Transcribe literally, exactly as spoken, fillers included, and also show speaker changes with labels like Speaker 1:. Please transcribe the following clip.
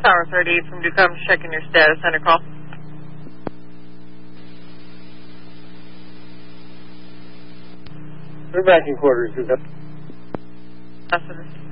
Speaker 1: Tower thirty-eight from Duke, I'm checking your status. Center call.
Speaker 2: We're back in quarters, Duke.
Speaker 1: Yes,